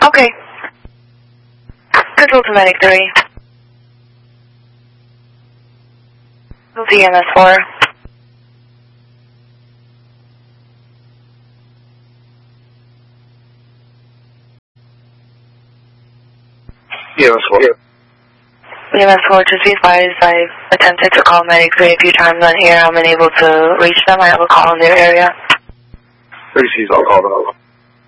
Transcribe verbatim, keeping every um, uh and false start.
Okay. Control to Medic three. E M S four. E M S four. E M S four, just be advised, I've attempted to call Medic three a few times on here. I'm unable to reach them. I have a call in their area. Receive, I'll call them over.